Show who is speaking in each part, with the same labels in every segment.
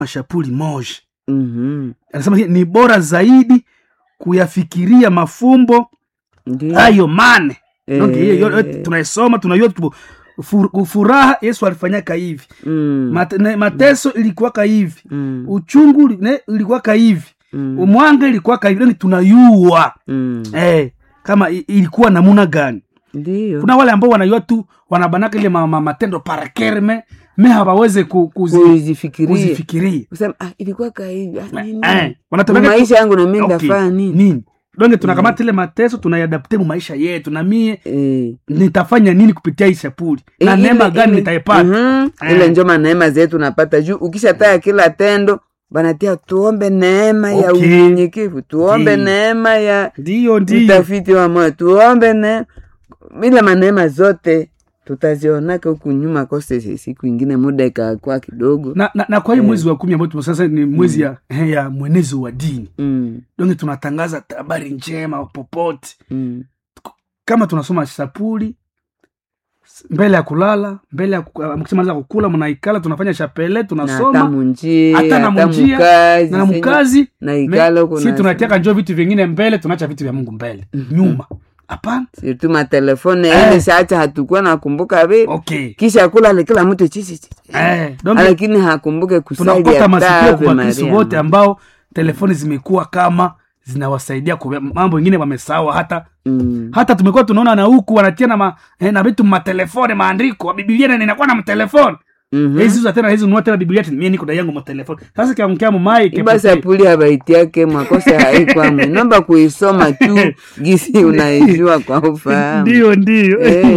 Speaker 1: shapuli moja. Anasema ni bora zaidi kuyafikiria mafumbo hayo mane. Tunaisoma tunajua furaha Yesu alifanyaka hivi. Mateso ilikuwaka hivi. Uchungu ilikuwaka hivi. Umwanga ilikuwaka hivi. Tunayua kama ilikuwa namuna gani.
Speaker 2: Ndiyo.
Speaker 1: Kuna wale ambao wanayua tu wanabanaka ile matendo parakerme hawaweze kuzifikiria.
Speaker 2: Usema ilikuwa hivi. Maisha yangu na mimi ndafanya
Speaker 1: nini? Donge tunakamata ile mateso tunayadapte mu maisha yetu na mie nitafanya nini kupitia hii shapuli na neema gani nitaipata.
Speaker 2: Ile njoma neema zetu napata juu ukishataya kila tendo banatia tuombe neema ya unyenyekevu, tuombe neema ya utafiti wa moyo, tuombe neema. Bila maneema zote tutazionaka huku nyuma kose siku nyingine muda ikakuwa kidogo.
Speaker 1: Na kwa hii mwezi wa 10 ambao sasa ni mwezi ya mwenezo wa dini. Ndio tunatangaza habari njema popote. Kama tunasoma shapuli mbele ya kulala, mbele ya mkimaliza kukula mnaikala tunafanya chapele tunasoma hata na munjia na mkazi
Speaker 2: na ikala kuna
Speaker 1: sisi tunataka njoo vitu vingine mbele, tunaacha vitu vya Mungu mbele. Nyuma hapana.
Speaker 2: Sisi ma telefone ile sasa hatakuwa nakumbuka vile. Kisha kula kila mtu chichi. Lakini hakumbuke kusaidia.
Speaker 1: Tunapata masikio kwa Wakristo wote ambao telefoni zimekuwa kama zinawasaidia kwa mambo mengine wamesahau. Hata tumekuwa tunaona na huku wanatia na vitu matelefone maandiko. Biblia na inakuwa na matelefone. Hizo tena hizo nua tena Biblia mimi niko na yangu matelefone. Sasa kiamkia mumai
Speaker 2: basi apuli habaiti yake makosa haikuwa naomba kuisoma tu gisi unaijua kwa ufahamu.
Speaker 1: Ndio.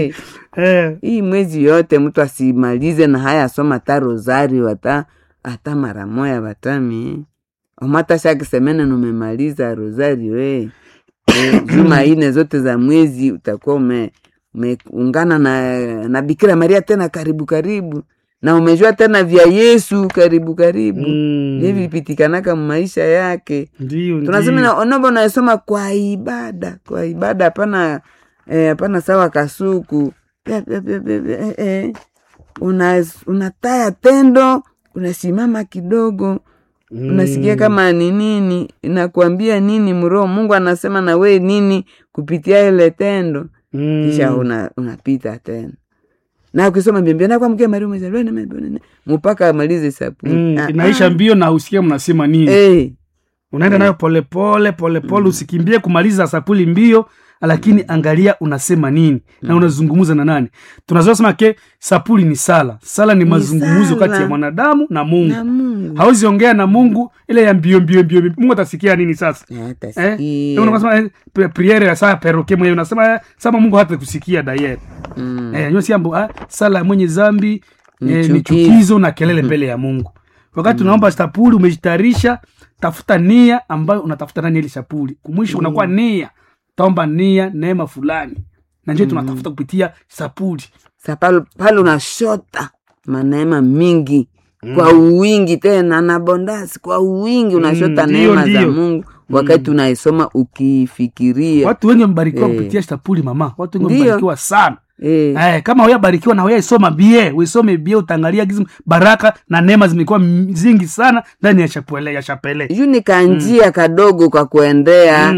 Speaker 2: Hii mwezi yote mtu asimalize na haya soma ta rosari hata mara moja batami. Omata shaki semene numemaliza rosari juma ine zote za mwezi utakuwa umeungana na Bikira Maria tena karibu na umejua tena vya Yesu karibu hivi vipitikanaka maisha yake. Tunasema na onombo naisoma kwa ibada hapana sawa kasuku. Unataya tendo unasimama kidogo. Unasikia kama nini inakuambia nini mroho Mungu anasema na we nini kupitia ile tendo. Kisha unapita tena. Na ukisoma Biblia na kwa mke Maria umezaliwa na mpaka amalize sapuli.
Speaker 1: Inaisha mbio na usikie mnasema nini. Unaenda nayo pole usikimbie kumaliza sapuli mbio, lakini angalia unasema nini na unazungumza na nani. Tunazosema ke sapuli ni sala. Sala ni mazungumzo kati ya mwanadamu na Mungu. Hauwezi ongea na Mungu ile ya mbio. Mungu atasikia nini sasa? Ndio unasema priere ya saa peroke mwenyewe unasema sama Mungu hata kusikia daye. Nyosi ambo sala ya mwenye dhambi ni chukizo na kelele mbele ya Mungu. Wakati tunaomba sapuli umejitayarisha, tafuta nia ambayo unatafuta ndani ile sapuli. Kumwisho unakuwa nia. Taomba nia neema fulani. Na njoo tunatafuta kupitia sapuli.
Speaker 2: Pale unashota maneema mingi kwa uwingi tena na bondasi kwa uwingi unashota neema za Mungu wakati unaisoma ukifikiria.
Speaker 1: Watu wengi wamebarikiwa kupitia sapuli mama. Watu wengi wamebarikiwa sana. Kama wewe barikiwa na wewe soma bie, usome bie utangalia gizi baraka na neema zimekuwa zingi sana ndani ya chapele.
Speaker 2: Hiyo ni kanjia kadogo kwa kuendea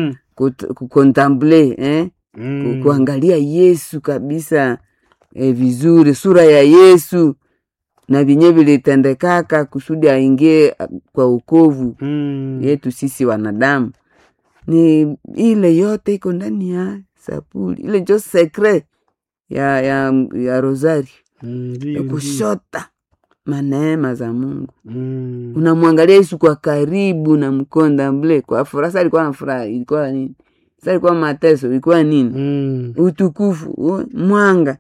Speaker 2: kukontemple kuangalia Yesu kabisa vizuri, sura ya Yesu na vinye vilitendekaka kusudi aingie kwa wokovu yetu sisi wanadamu. Ni ile yote iko ndani ya sapuli. Ile ndio secret ya rosari. Kushota maneema za Mungu. Unamwangalia Yesu kwa karibu na mkontemple kwa furaha. Sasa alikuwa na furaha, ilikuwa nini? Sasa ilikuwa mateso, ilikuwa nini? Utukufu, mwanga.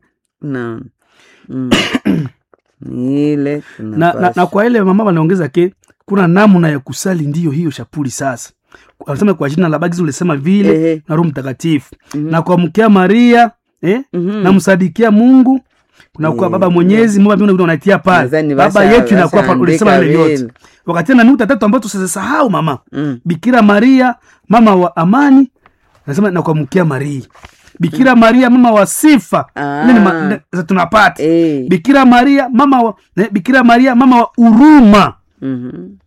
Speaker 2: Ile
Speaker 1: na kwa ile mama wanaongeza ke kuna namna ya kusali ndiyo hiyo shapuli sasa. Anasema kwa jina la Baba ulisema vile na Roho Mtakatifu. Na kwa mkia Maria na msadikia Mungu. Kuna kwa Baba Mwenyezi, Mungu mbinguni unaitia pale. Baba yetu inakuwa pale ulisema ile yote. Wakati na nukta tatu ambazo tusisahau mama. Bikira Maria, mama wa amani. Anasema na kwa mkia Maria. Bikira Maria mama wa sifa. Nini tunapata? Bikira Maria mama wa Bikira Maria mama wa huruma.
Speaker 2: Mhm.